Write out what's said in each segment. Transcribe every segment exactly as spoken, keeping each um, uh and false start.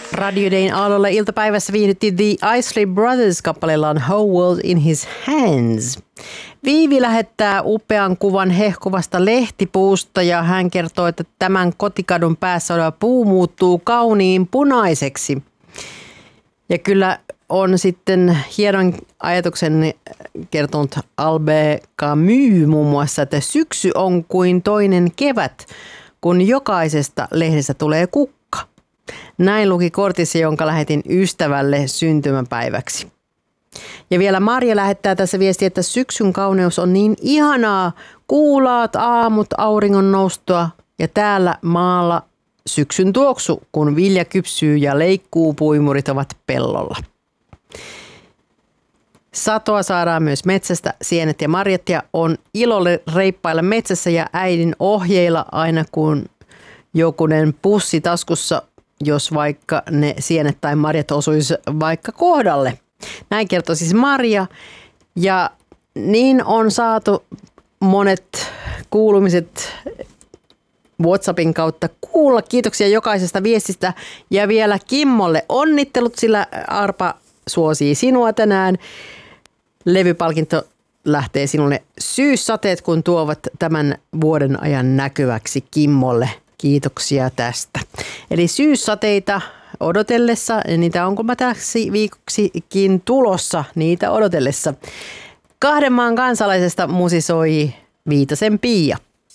Radio Dayn aallolla iltapäivässä viihdyttiin The Isley Brothers kappaleellaan Whole World in His Hands. Viivi lähettää upean kuvan hehkuvasta lehtipuusta ja hän kertoo, että tämän kotikadun päässä oleva puu muuttuu kauniin punaiseksi. Ja kyllä on sitten hienon ajatuksen kertonut Albert Camus muun muassa, että syksy on kuin toinen kevät, kun jokaisesta lehdestä tulee kukka. Näin luki kortissa, jonka lähetin ystävälle syntymäpäiväksi. Ja vielä Marja lähettää tässä viestiä, että syksyn kauneus on niin ihanaa. Kuulaat aamut auringon noustua ja täällä maalla syksyn tuoksu, kun vilja kypsyy ja leikkuupuimurit ovat pellolla. Satoa saadaan myös metsästä, sienet ja marjat ja on ilolle reippailla metsässä ja äidin ohjeilla aina kun jokunen pussi taskussa, jos vaikka ne sienet tai marjat osuisi vaikka kohdalle. Näin kertoo siis Marja ja niin on saatu monet kuulumiset WhatsAppin kautta kuulla. Kiitoksia jokaisesta viestistä ja vielä Kimmolle onnittelut, sillä Arpa suosii sinua tänään. Levypalkinto lähtee sinulle syyssateet, kun tuovat tämän vuoden ajan näkyväksi Kimmolle. Kiitoksia tästä. Eli syyssateita odotellessa, niitä onko mä täksi viikoksikin tulossa, niitä odotellessa. Kahden maan kansalaisesta musisoi Viitasen Pia.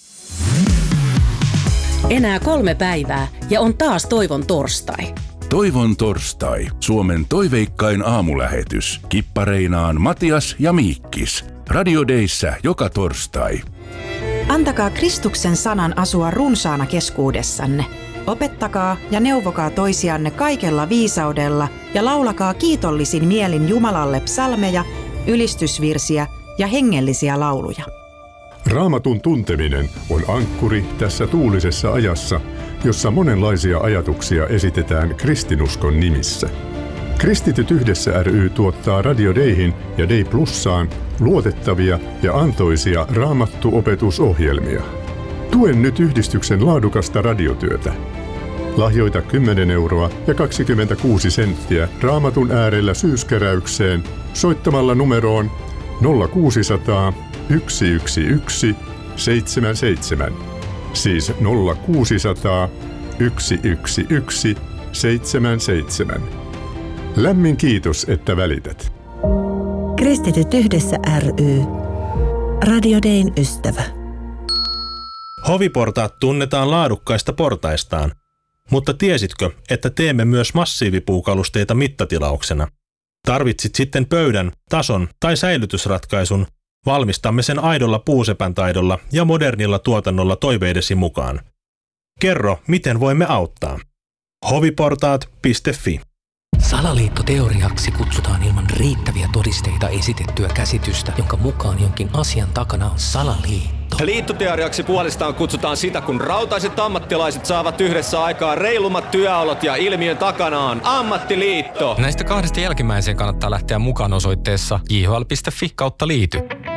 Enää kolme päivää ja on taas Toivon torstai. Toivon torstai, Suomen toiveikkain aamulähetys. Kippareinaan Matias ja Miikkis. Radio Dayssä joka torstai. Antakaa Kristuksen sanan asua runsaana keskuudessanne. Opettakaa ja neuvokaa toisianne kaikella viisaudella ja laulakaa kiitollisin mielin Jumalalle psalmeja, ylistysvirsiä ja hengellisiä lauluja. Raamatun tunteminen on ankkuri tässä tuulisessa ajassa, jossa monenlaisia ajatuksia esitetään kristinuskon nimissä. Kristityt yhdessä ry tuottaa Radio Dayhin ja Day Plussaan luotettavia ja antoisia raamattuopetusohjelmia. Tuen nyt yhdistyksen laadukasta radiotyötä. Lahjoita kymmenen euroa ja kaksikymmentäkuusi senttiä Raamatun äärellä syyskeräykseen soittamalla numeroon nolla kuusisataa yksi yksi yksi seitsemän seitsemän. Siis nolla kuusisataa yksi yksi yksi seitsemän seitsemän. Lämmin kiitos, että välität. Kristityt yhdessä ry. Radio Dayn ystävä. Hoviportaat tunnetaan laadukkaista portaistaan, mutta tiesitkö, että teemme myös massiivipuukalusteita mittatilauksena? Tarvitsit sitten pöydän, tason tai säilytysratkaisun, valmistamme sen aidolla puusepän taidolla ja modernilla tuotannolla toiveidesi mukaan. Kerro, miten voimme auttaa. hoviportaat piste fi. Salaliittoteoriaksi kutsutaan ilman riittäviä todisteita esitettyä käsitystä, jonka mukaan jonkin asian takana on salaliitto. Liittoteoriaksi puolestaan kutsutaan sitä, kun rautaiset ammattilaiset saavat yhdessä aikaa reilummat työolot ja ilmiön takana on ammattiliitto. Näistä kahdesta jälkimmäiseen kannattaa lähteä mukaan osoitteessa j h l piste f i kautta liity.